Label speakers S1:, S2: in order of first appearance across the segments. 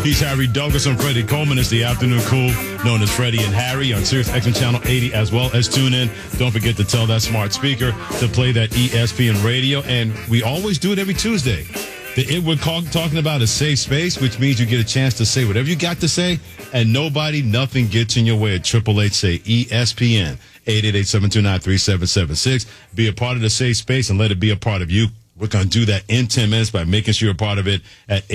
S1: He's Harry Douglas. I'm Freddie Coleman. It's the Afternoon Cool, known as Freddie and Harry, on Sirius XM Channel 80, as well as tune in. Don't forget to tell that smart speaker to play that ESPN radio. And we always do it every Tuesday. We're talking about a safe space, which means you get a chance to say whatever you got to say, and nothing gets in your way at 888-SAY ESPN, 888-729-3776. Be a part of the safe space and let it be a part of you. We're going to do that in 10 minutes by making sure you're a part of it at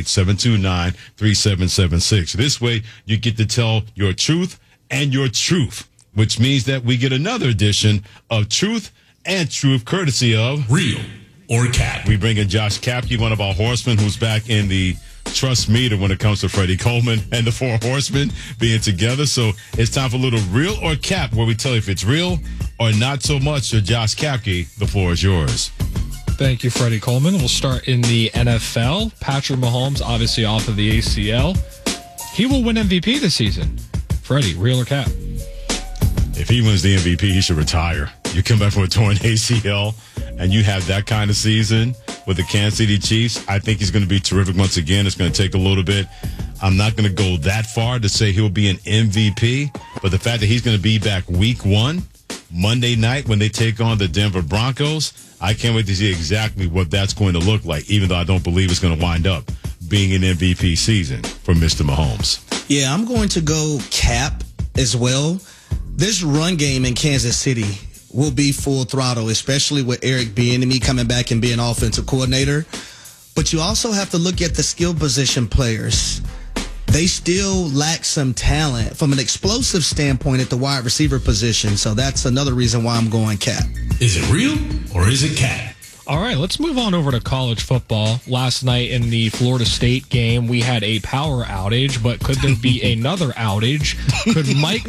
S1: 888-729-3776. This way, you get to tell your truth and your truth, which means that we get another edition of Truth and Truth, courtesy of
S2: Real or Cap.
S1: We bring in Josh Kapke, one of our horsemen, who's back in the trust meter when it comes to Freddie Coleman and the Four Horsemen being together. So it's time for a little Real or Cap, where we tell you if it's real or not so much. So Josh Kapke, the floor is yours.
S3: Thank you, Freddie Coleman. We'll start in the NFL. Patrick Mahomes, obviously off of the ACL. He will win MVP this season. Freddie, real or cap?
S1: If he wins the MVP, he should retire. You come back from a torn ACL, and you have that kind of season with the Kansas City Chiefs. I think he's going to be terrific once again. It's going to take a little bit. I'm not going to go that far to say he'll be an MVP, but the fact that he's going to be back week 1, Monday night, when they take on the Denver Broncos, I can't wait to see exactly what that's going to look like, even though I don't believe it's going to wind up being an MVP season for Mr. Mahomes.
S4: Yeah, I'm going to go cap as well. This run game in Kansas City will be full throttle, especially with Eric Bieniemy coming back and being offensive coordinator. But you also have to look at the skill position players. They still lack some talent from an explosive standpoint at the wide receiver position. So that's another reason why I'm going cap.
S2: Is it real or is it cap?
S3: All right, let's move on over to college football. Last night in the Florida State game, we had a power outage, but could there be another outage? Could Mike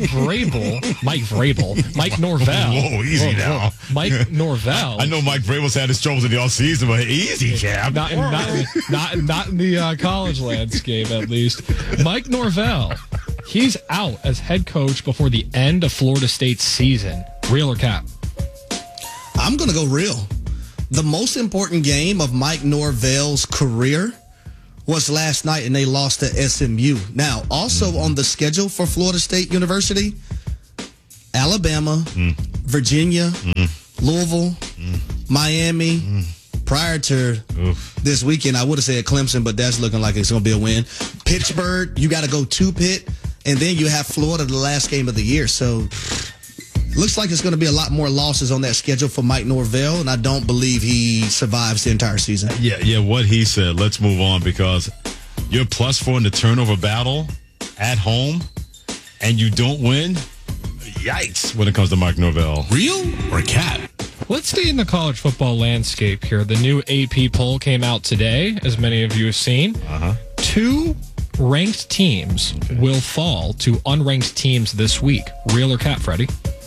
S3: Norvell.
S1: Whoa, easy now.
S3: Mike Norvell.
S1: I know Mike Vrabel's had his troubles in the offseason, but easy, Cap.
S3: Not in the college landscape, at least. Mike Norvell, he's out as head coach before the end of Florida State's season. Real or cap?
S4: I'm going to go real. The most important game of Mike Norvell's career was last night, and they lost to SMU. Now, also on the schedule for Florida State University, Alabama, Virginia, Louisville, Miami. Prior to this weekend, I would have said Clemson, but that's looking like it's going to be a win. Pittsburgh, you got to go to Pitt, and then you have Florida the last game of the year. So looks like it's going to be a lot more losses on that schedule for Mike Norvell, and I don't believe he survives the entire season.
S1: Yeah, what he said. Let's move on, because you're +4 in the turnover battle at home, and you don't win. Yikes, when it comes to Mike Norvell.
S2: Real or cap?
S3: Let's stay in the college football landscape here. The new AP poll came out today, as many of you have seen. 2 ranked teams will fall to unranked teams this week. Real or cap, Freddie?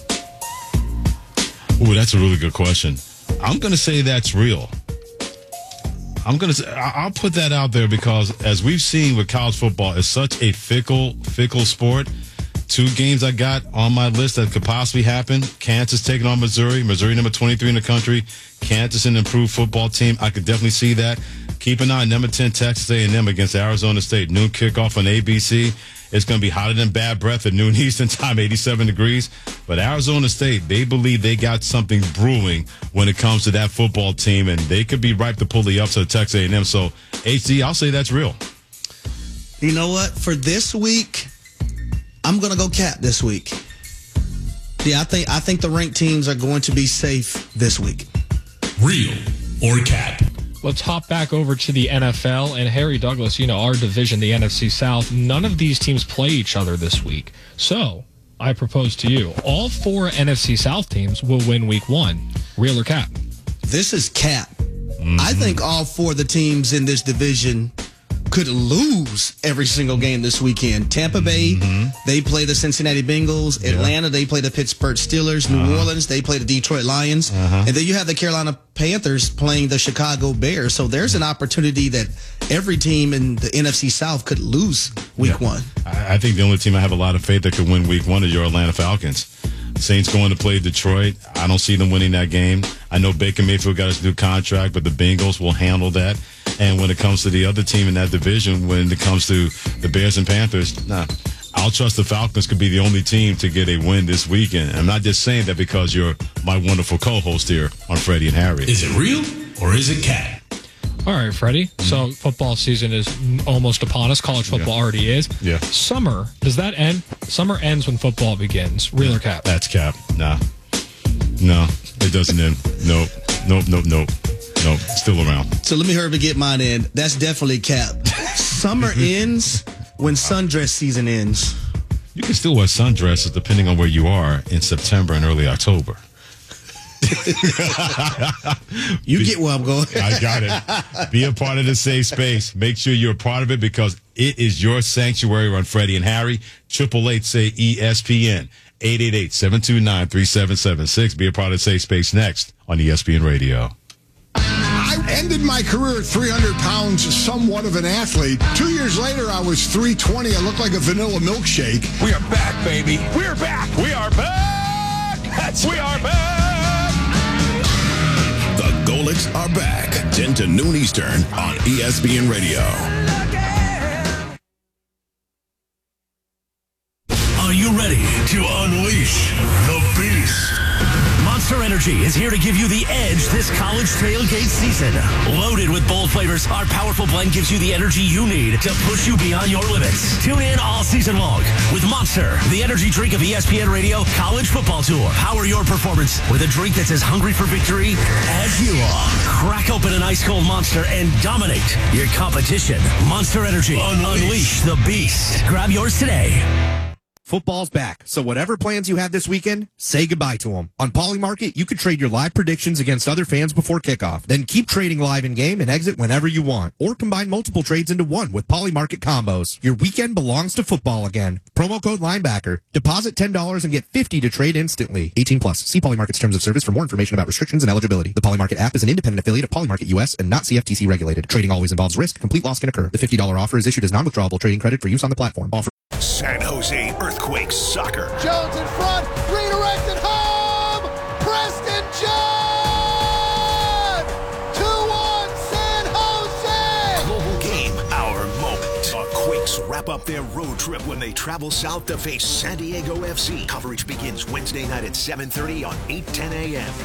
S1: Ooh, that's a really good question. I'm going to say that's real. I'll put that out there, because as we've seen with college football, it's such a fickle sport. 2 games I got on my list that could possibly happen. Kansas taking on Missouri. Missouri number 23 in the country. Kansas an improved football team. I could definitely see that. Keep an eye on number 10 Texas A&M against Arizona State. Noon kickoff on ABC. It's going to be hotter than bad breath at noon Eastern time, 87 degrees. But Arizona State, they believe they got something brewing when it comes to that football team, and they could be ripe to pull the upset of Texas A&M. So, HD, I'll say that's real.
S4: You know what? For this week, I'm going to go cap this week. Yeah, I think the ranked teams are going to be safe this week.
S2: Real or cap?
S3: Let's hop back over to the NFL. And Harry Douglas, our division, the NFC South, none of these teams play each other this week. So I propose to you, all 4 NFC South teams will win week 1. Real or cap?
S4: This is cap. I think all 4 of the teams in this division could lose every single game this weekend. Tampa Bay, they play the Cincinnati Bengals. Atlanta, they play the Pittsburgh Steelers. New Orleans, they play the Detroit Lions. And then you have the Carolina Panthers playing the Chicago Bears. So there's an opportunity that every team in the NFC South could lose week 1.
S1: I think the only team I have a lot of faith that could win week 1 is your Atlanta Falcons. Saints going to play Detroit. I don't see them winning that game. I know Baker Mayfield got his new contract, but the Bengals will handle that. And when it comes to the other team in that division, when it comes to the Bears and Panthers, nah. I'll trust the Falcons could be the only team to get a win this weekend. I'm not just saying that because you're my wonderful co-host here on Freddie and Harry.
S2: Is it real or is it cat?
S3: All right, Freddie. So football season is almost upon us. College football already is.
S1: Yeah.
S3: Summer, does that end? Summer ends when football begins. Real or cap?
S1: That's cap. Nah. No, it doesn't end. Nope. Still around.
S4: So let me hurry and get mine in. That's definitely cap. Summer ends when sundress season ends.
S1: You can still wear sundresses depending on where you are in September and early October.
S4: You get where I'm going.
S1: I got it. Be a part of the safe space. Make sure you're a part of it because it is your sanctuary on Freddie and Harry. 888-SAY-ESPN. 888-729-3776. Be a part of the safe space next on ESPN Radio.
S5: I ended my career at 300 pounds, somewhat of an athlete. 2 years later, I was 320. I looked like a vanilla milkshake.
S6: We are back, baby. We're back. We are back. We are back.
S2: The Golics are back. 10 to noon Eastern on ESPN Radio. Are you ready to unleash the beast?
S7: Monster Energy is here to give you the edge this college tailgate season. Loaded with bold flavors, our powerful blend gives you the energy you need to push you beyond your limits. Tune in all season long with Monster, the energy drink of ESPN Radio College Football Tour. Power your performance with a drink that's as hungry for victory as you are. Crack open an ice cold Monster and dominate your competition. Monster Energy. Unleash the beast. Grab yours today.
S8: Football's back, so whatever plans you have this weekend, say goodbye to them. On Polymarket, you can trade your live predictions against other fans before kickoff. Then keep trading live in-game and exit whenever you want. Or combine multiple trades into one with Polymarket combos. Your weekend belongs to football again. Promo code Linebacker. Deposit $10 and get $50 to trade instantly. 18 plus. See Polymarket's terms of service for more information about restrictions and eligibility. The Polymarket app is an independent affiliate of Polymarket US and not CFTC regulated. Trading always involves risk. Complete loss can occur. The $50 offer is issued as non-withdrawable trading credit for use on the platform. Offer.
S2: San Jose Earthquakes soccer.
S9: Jones in front, redirected home, Preston John! 2-1 San Jose!
S2: Global game, our moment. The Quakes wrap up their road trip when they travel south to face San Diego FC. Coverage begins Wednesday night at 7:30 on 8:10 a.m.